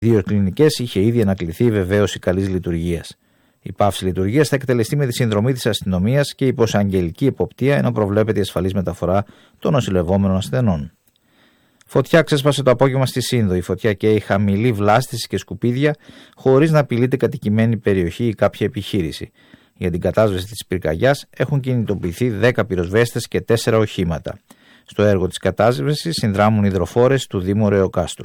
2 κλινικές είχε ήδη ανακληθεί η βεβαίωση καλής λειτουργίας. Η πάυση λειτουργίας θα εκτελεστεί με τη συνδρομή της αστυνομίας και υπό αγγελική εποπτεία, ενώ προβλέπεται η ασφαλής μεταφορά των νοσηλευόμενων ασθενών. Φωτιά ξέσπασε το απόγευμα στη Σύνδο. Η φωτιά καίει χαμηλή βλάστηση και σκουπίδια, χωρίς να απειλείται κατοικημένη περιοχή ή κάποια επιχείρηση. Για την κατάσβεση της πυρκαγιάς έχουν κινητοποιηθεί 10 πυροσβέστες και 4 οχήματα. Στο έργο της κατάσβεσης συνδράμουν υδροφόρες του Δήμου Ρεοκάστρου.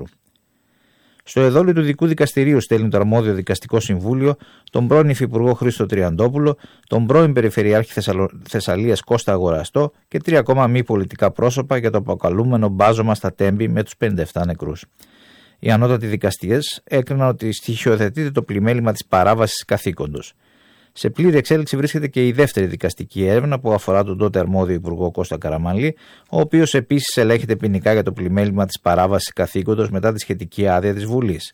Στο εδόλιο του Ειδικού Δικαστηρίου στέλνει το αρμόδιο δικαστικό συμβούλιο τον πρώην Υφυπουργό Χρήστο Τριαντόπουλο, τον πρώην Περιφερειάρχη Θεσσαλίας Κώστα Αγοραστό και 3 ακόμα μη πολιτικά πρόσωπα για το αποκαλούμενο μπάζωμα στα Τέμπη με τους 57 νεκρούς. Οι ανώτατοι δικαστές έκριναν ότι στοιχειοθετείται το πλημέλημα της παράβασης καθήκοντος. Σε πλήρη εξέλιξη βρίσκεται και η δεύτερη δικαστική έρευνα που αφορά τον τότε αρμόδιο Υπουργό Κώστα Καραμανλή, ο οποίος επίσης ελέγχεται ποινικά για το πλημέλημα της παράβασης καθήκοντος μετά τη σχετική άδεια της Βουλής.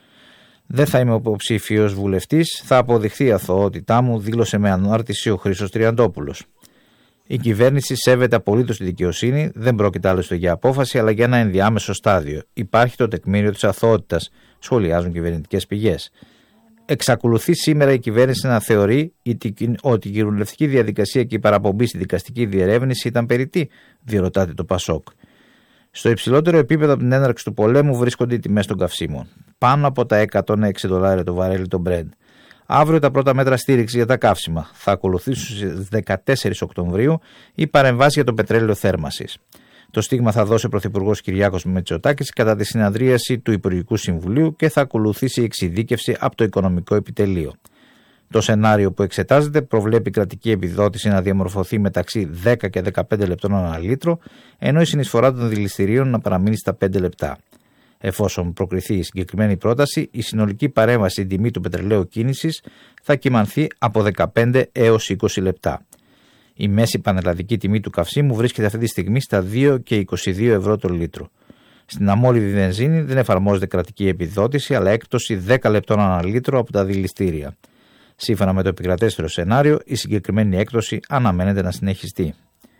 Δεν θα είμαι υποψήφιος βουλευτής, θα αποδειχθεί η αθωότητά μου, δήλωσε με ανάρτηση ο Χρήστος Τριαντόπουλος. Η κυβέρνηση σέβεται απολύτως τη δικαιοσύνη, δεν πρόκειται άλλωστε για απόφαση, αλλά για ένα ενδιάμεσο στάδιο. Υπάρχει το τεκμήριο της αθωότητας, σχολιάζουν κυβερνητικές πηγές. Εξακολουθεί σήμερα η κυβέρνηση να θεωρεί ότι η κοινοβουλευτική διαδικασία και η παραπομπή στη δικαστική διερεύνηση ήταν περιττή, διερωτάται το Πασόκ. Στο υψηλότερο επίπεδο από την έναρξη του πολέμου βρίσκονται οι τιμές των καυσίμων. Πάνω από τα $106 το βαρέλι το Brent. Αύριο τα πρώτα μέτρα στήριξη για τα καύσιμα. Θα ακολουθήσουν στις 14 Οκτωβρίου οι παρεμβάσεις για το πετρέλαιο θέρμανσης. Το στίγμα θα δώσει ο Πρωθυπουργός Κυριάκος Μητσοτάκης κατά τη συναντρίαση του Υπουργικού Συμβουλίου και θα ακολουθήσει η εξειδίκευση από το Οικονομικό Επιτελείο. Το σενάριο που εξετάζεται προβλέπει η κρατική επιδότηση να διαμορφωθεί μεταξύ 10 και 15 λεπτών ανά λίτρο, ενώ η συνεισφορά των δηληστηρίων να παραμείνει στα 5 λεπτά. Εφόσον προκριθεί η συγκεκριμένη πρόταση, η συνολική παρέμβαση στην τιμή του πετρελαίου κίνησης θα κυμανθεί από 15 έως 20 λεπτά. Η μέση πανελλαδική τιμή του καυσίμου βρίσκεται αυτή τη στιγμή στα 2 και 22 ευρώ το λίτρο. Στην αμόλυβη βενζίνη δεν εφαρμόζεται κρατική επιδότηση, αλλά έκπτωση 10 λεπτών ανά λίτρο από τα δηληστήρια. Σύμφωνα με το επικρατέστερο σενάριο, η συγκεκριμένη έκπτωση αναμένεται να συνεχιστεί.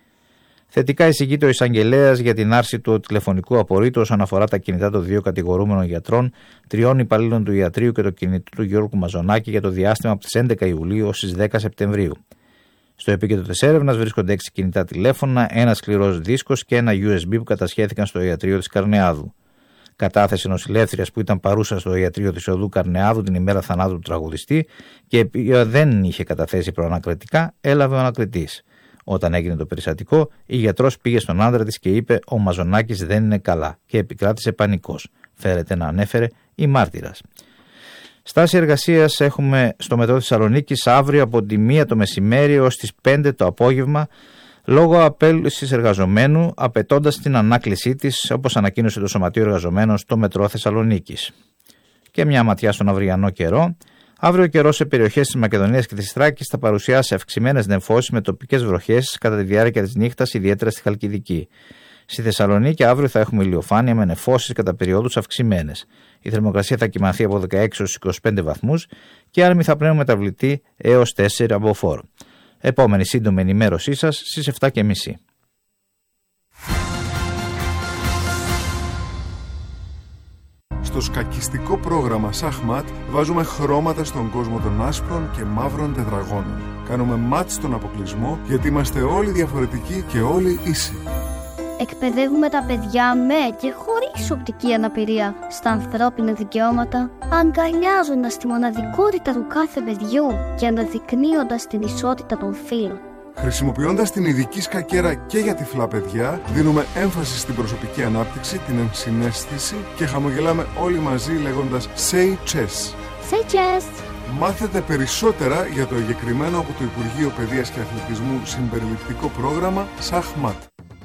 Θετικά εισηγείται ο εισαγγελέας για την άρση του τηλεφωνικού απορρίτου όσον αφορά τα κινητά των 2 κατηγορούμενων γιατρών, 3 υπαλλήλων του ιατρείου και το κινητό του Γιώργου Μαζονάκη για το διάστημα από τις 11 Ιουλίου ως τις 10 Σεπτεμβρίου. Στο επίκεντρο της έρευνας βρίσκονται 6 κινητά τηλέφωνα, ένα σκληρός δίσκος και ένα USB που κατασχέθηκαν στο ιατρείο της Καρνεάδου. Κατάθεση νοσηλεύτριας που ήταν παρούσα στο ιατρείο της οδού Καρνεάδου την ημέρα θανάτου του τραγουδιστή και δεν είχε καταθέσει προανακριτικά, έλαβε ο ανακριτής. Όταν έγινε το περιστατικό, η γιατρός πήγε στον άντρα της και είπε: «Ο Μαζονάκης δεν είναι καλά», και επικράτησε πανικός. Φέρεται να ανέφερε η μάρτυρας. Στάση εργασίας έχουμε στο μετρό Θεσσαλονίκης αύριο από τη 1 το μεσημέρι ως τις 5 το απόγευμα, λόγω απέλυσης εργαζομένου, απαιτώντας την ανάκλησή της, όπως ανακοίνωσε το Σωματείο Εργαζομένων στο μετρό Θεσσαλονίκης. Και μια ματιά στον αυριανό καιρό. Αύριο ο καιρός σε περιοχές της Μακεδονίας και της Θράκης θα παρουσιάσει αυξημένες νεφώσεις με τοπικές βροχές κατά τη διάρκεια της νύχτας, ιδιαίτερα στη Χαλκιδική. Στη Θεσσαλονίκη αύριο θα έχουμε ηλιοφάνεια με νεφώσεις κατά περιόδους αυξημένες. Η θερμοκρασία θα κυμανθεί από 16 έως 25 βαθμούς και η άρμη θα πνέουν μεταβλητή έως 4 από 4. Επόμενη σύντομη ενημέρωσή σας στις 7:30. Στο σκακιστικό πρόγραμμα Σαχμάτ βάζουμε χρώματα στον κόσμο των άσπρων και μαύρων τετραγώνων. Κάνουμε μάτ στον αποκλεισμό γιατί είμαστε όλοι διαφορετικοί και όλοι ίσοι. Εκπαιδεύουμε τα παιδιά με και χωρίς οπτική αναπηρία στα ανθρώπινα δικαιώματα, αγκαλιάζοντας τη μοναδικότητα του κάθε παιδιού και αναδεικνύοντας την ισότητα των φύλων. Χρησιμοποιώντας την ειδική σκακέρα και για τυφλά παιδιά, δίνουμε έμφαση στην προσωπική ανάπτυξη, την ενσυναίσθηση και χαμογελάμε όλοι μαζί λέγοντας Say Chess. Say Chess! Μάθετε περισσότερα για το εγκεκριμένο από το Υπουργείο Παιδείας και Αθλητισμού συμπεριληπτικό πρόγραμμα Σαχμάτ.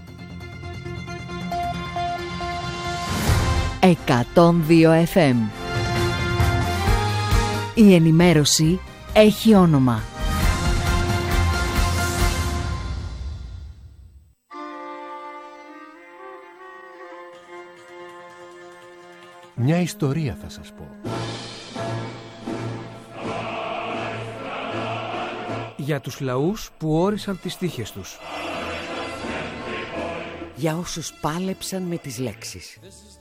102 FM. Η ενημέρωση έχει όνομα. Μια ιστορία θα σας πω. Για τους λαούς που όρισαν τις τύχες τους. Για όσους πάλεψαν με τις λέξεις.